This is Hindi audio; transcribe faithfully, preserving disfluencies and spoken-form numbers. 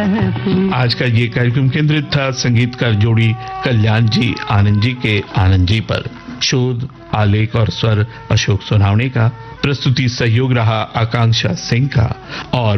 महफिल। आज का ये कार्यक्रम केंद्रित था संगीतकार जोड़ी कल्याण जी आनंद जी के आनंद जी पर। शोध, आलेख और स्वर अशोक सोनावणे का। प्रस्तुति सहयोग रहा आकांक्षा सिंह का और